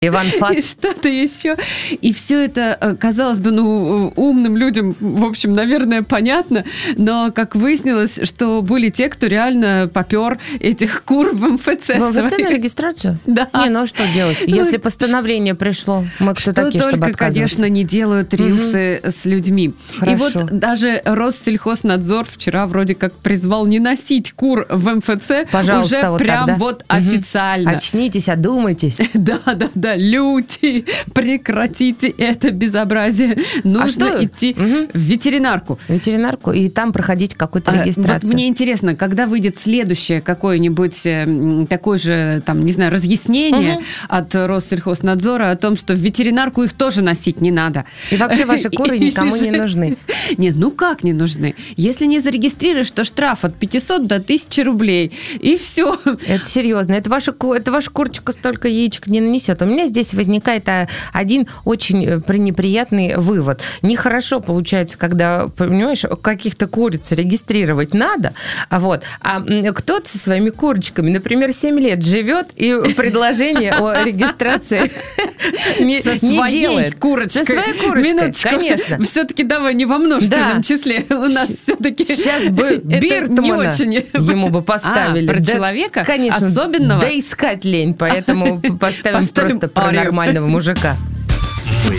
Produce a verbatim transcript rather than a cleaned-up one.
Иван Фас. И что-то еще. И все это, казалось бы, ну, умным людям, в общем, наверное, понятно, но, как выяснилось, что были те, кто реально попер этих кур в МФЦ. В МФЦ на регистрацию? Да. Не, ну а что делать? Если постановление пришло, мы кто такие, чтобы отказываться? Что только, конечно, не делают рилсы с людьми. Хорошо. И вот даже Россельхознадзор вчера вроде как призвал не носить кур в МФЦ. Пожалуйста, уже вот прям тогда. вот Угу. официально. Очнитесь, одумайтесь. Да, да, да, люди, прекратите это безобразие. Нужно а что? идти угу. в ветеринарку. Ветеринарку и там проходить какую-то регистрацию. А, вот мне интересно, когда выйдет следующее какое-нибудь такое же, там, не знаю, разъяснение угу. от Россельхознадзора о том, что в ветеринарку их тоже носить не надо. И вообще ваши куры никому не нужны. Нет, ну как не нужны? Если не зарегистрируешь, то штраф от пятисот до тысячи рублей. И все. Это серьезно. Это ваша, это ваша курочка столько яичек не нанесет. У меня здесь возникает один очень неприятный вывод. Нехорошо получается, когда, понимаешь, каких-то куриц регистрировать надо, а, вот, а кто-то со своими курочками, например, семь лет живет и предложение о регистрации не делает. Курочкой. Со своей курочкой, конечно. Все-таки давай не во множественном числе. У нас все-таки сейчас бы Биртмана ему бы поставили. Про человека конечно, особенного. Да искать лень, поэтому поставим просто про нормального мужика. Мы